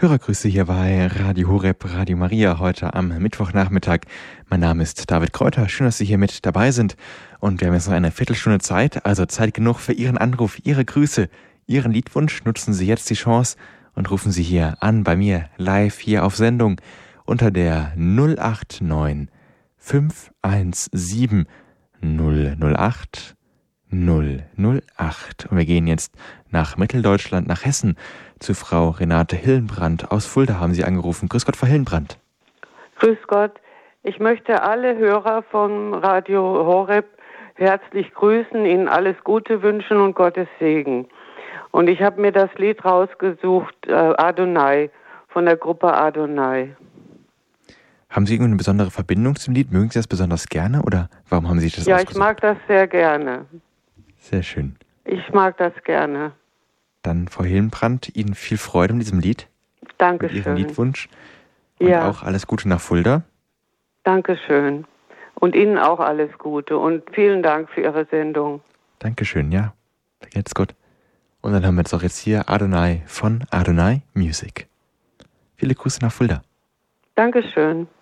Hörergrüße hier bei Radio Horeb, Radio Maria heute am Mittwochnachmittag. Mein Name ist David Kräuter. Schön, dass Sie hier mit dabei sind. Und wir haben jetzt noch eine Viertelstunde Zeit, also Zeit genug für Ihren Anruf, Ihre Grüße, Ihren Liedwunsch. Nutzen Sie jetzt die Chance und rufen Sie hier an bei mir live hier auf Sendung unter der 089 517 008 008. Und wir gehen jetzt nach Mitteldeutschland, nach Hessen, zu Frau Renate Hillenbrand aus Fulda haben Sie angerufen. Grüß Gott, Frau Hillenbrand. Grüß Gott. Ich möchte alle Hörer vom Radio Horeb herzlich grüßen, Ihnen alles Gute wünschen und Gottes Segen. Und ich habe mir das Lied rausgesucht, Adonai, von der Gruppe Adonai. Haben Sie irgendeine besondere Verbindung zum Lied? Mögen Sie das besonders gerne oder warum haben Sie das ausgesucht? Ja, ich mag das sehr gerne. Sehr schön. Ich mag das gerne. Dann, Frau Hillenbrand, Ihnen viel Freude mit diesem Lied. Dankeschön. Mit Ihrem Liedwunsch. Und auch alles Gute nach Fulda. Dankeschön. Und Ihnen auch alles Gute. Und vielen Dank für Ihre Sendung. Dankeschön, ja. Vergelt's Gott. Und dann haben wir jetzt auch hier Adonai von Adonai Music. Viele Grüße nach Fulda. Dankeschön.